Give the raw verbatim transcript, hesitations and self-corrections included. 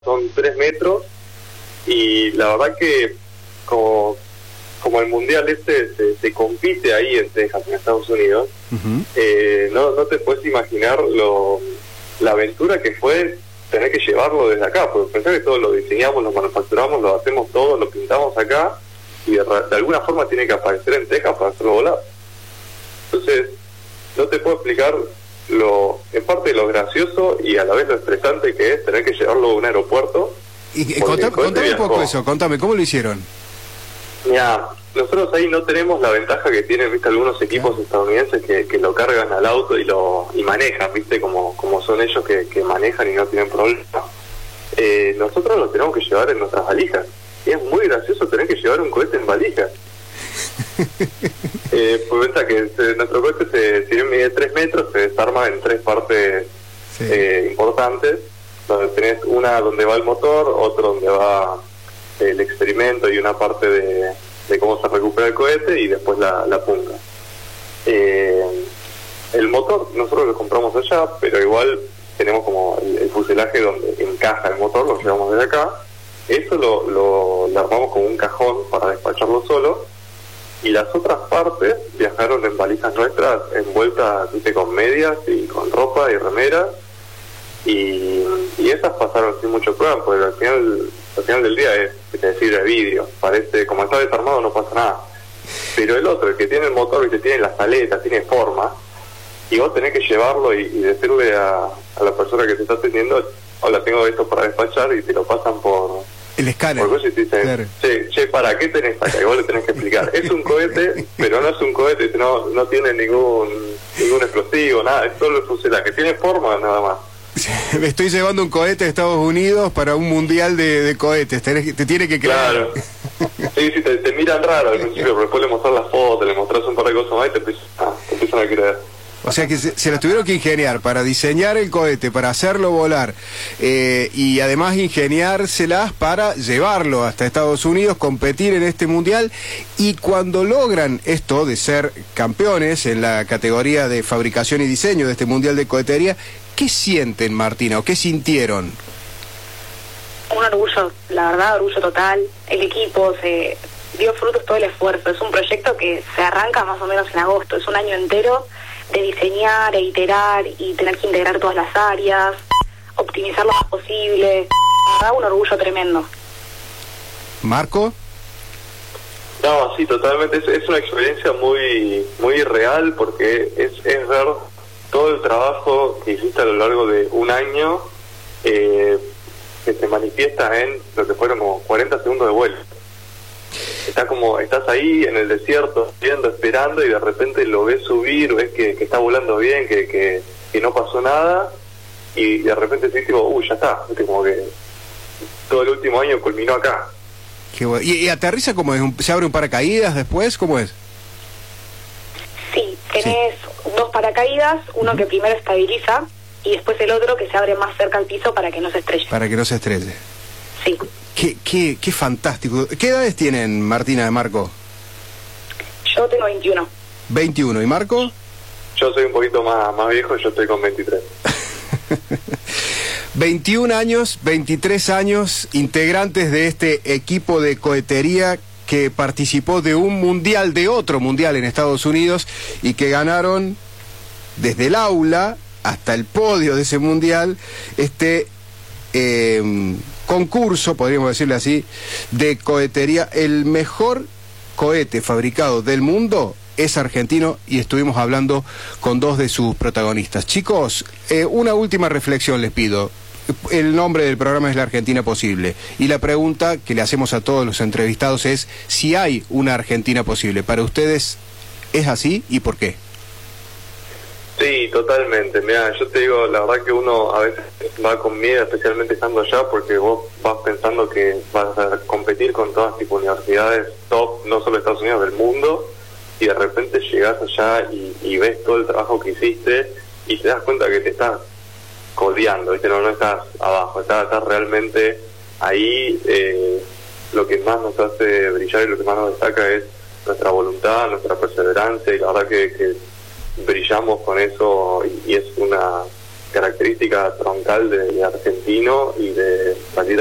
son tres metros, y la verdad que como, como el mundial este se, se compite ahí en Texas, en Estados Unidos, uh-huh. eh, no, no te puedes imaginar lo, la aventura que fue tener que llevarlo desde acá, porque pensar que todo lo diseñamos, lo manufacturamos, lo hacemos todo, lo pintamos acá, y de, de alguna forma tiene que aparecer en Texas para hacerlo volar. Entonces, no te puedo explicar lo, en parte lo gracioso y a la vez lo estresante que es tener que llevarlo a un aeropuerto. Y contame, contame un poco eso, contame, ¿cómo lo hicieron? Mira, nosotros ahí no tenemos la ventaja que tienen, viste, algunos equipos ¿sí? estadounidenses que, que lo cargan al auto y lo y manejan, viste, como, como son ellos que, que manejan y no tienen problema. Eh, nosotros lo tenemos que llevar en nuestras valijas. Y es muy gracioso tener que llevar un cohete en valijas. eh, pues pensá que se, nuestro cohete, se, si bien mide tres metros, se desarma en tres partes sí. eh, importantes, donde tenés una donde va el motor, otro donde va el experimento y una parte de, de cómo se recupera el cohete, y después la, la punta. Eh, el motor nosotros lo compramos allá, pero igual tenemos como el, el fuselaje donde encaja el motor, lo llevamos desde acá. Eso lo, lo, lo armamos como un cajón para despacharlo solo, y las otras partes viajaron en valijas nuestras envueltas, ¿viste?, con medias y con ropa y remeras, y, y esas pasaron sin mucho problema, porque al final, al final del día es, es decir, de vidrio, parece, como está desarmado no pasa nada, pero el otro, el que tiene el motor y que tiene las aletas, tiene forma, y vos tenés que llevarlo y, y decirle a, a la persona que te está atendiendo: hola, tengo esto para despachar, y te lo pasan por el escáner. Por cosas y te dicen, claro. che, che, ¿para qué tenés acá? Y vos le tenés que explicar. Es un cohete, pero no es un cohete, no, no tiene ningún ningún explosivo, nada, es solo el fuselaje, tiene forma nada más. Me estoy llevando un cohete a Estados Unidos para un mundial de, de cohetes, tenés, te tiene que creer. Claro. Sí, sí, te, te miran raro al principio, pero después le mostrás las fotos, le mostrás un par de cosas más y te empiezan, ah, te empiezan a creer. O sea que se, se las tuvieron que ingeniar para diseñar el cohete, para hacerlo volar, eh, y además ingeniárselas para llevarlo hasta Estados Unidos, competir en este mundial, y cuando logran esto de ser campeones en la categoría de fabricación y diseño de este mundial de cohetería, ¿qué sienten, Martina, o qué sintieron? Un orgullo, la verdad, orgullo total. El equipo se dio frutos todo el esfuerzo. Es un proyecto que se arranca más o menos en agosto, es un año entero de diseñar e iterar y tener que integrar todas las áreas, optimizar lo más posible. Da un orgullo tremendo. ¿Marco? No, sí, totalmente. Es, es una experiencia muy muy real, porque es, es ver todo el trabajo que hiciste a lo largo de un año, eh, que se manifiesta en lo que fueron como cuarenta segundos de vuelo. Está como, estás ahí en el desierto, viendo, esperando, y de repente lo ves subir, ves que, que está volando bien, que, que, que no pasó nada, y de repente te digo, uy, ya está, ¿viste? Como que todo el último año culminó acá. Qué bueno. ¿Y, y aterriza como es? ¿Se abre un paracaídas después? ¿Cómo es? Sí, tenés sí. dos paracaídas, uno que primero estabiliza, y después el otro que se abre más cerca al piso para que no se estrelle. Para que no se estrelle. Sí. Qué, qué, qué fantástico. ¿Qué edades tienen, Martina y Marco? Yo tengo veintiuno. veintiuno. ¿Y Marco? Yo soy un poquito más, más viejo, yo estoy con veintitrés. veintiún años, veintitrés años, integrantes de este equipo de cohetería que participó de un mundial, de otro mundial en Estados Unidos, y que ganaron desde el aula hasta el podio de ese mundial este eh, concurso, podríamos decirle así, de cohetería. El mejor cohete fabricado del mundo es argentino, y estuvimos hablando con dos de sus protagonistas. Chicos, eh, una última reflexión les pido. El nombre del programa es La Argentina Posible, y la pregunta que le hacemos a todos los entrevistados es si hay una Argentina posible. ¿Para ustedes es así, y por qué? Sí, totalmente. Mira, yo te digo, la verdad que uno a veces va con miedo, especialmente estando allá, porque vos vas pensando que vas a competir con todas tipo universidades top, no solo de Estados Unidos, del mundo, y de repente llegás allá y, y ves todo el trabajo que hiciste, y te das cuenta que te estás codeando, ¿viste? No, no estás abajo, estás, estás realmente ahí. Eh, lo que más nos hace brillar y lo que más nos destaca es nuestra voluntad, nuestra perseverancia, y la verdad que, que brillamos con eso, y, y es una característica troncal de, de argentino y de salir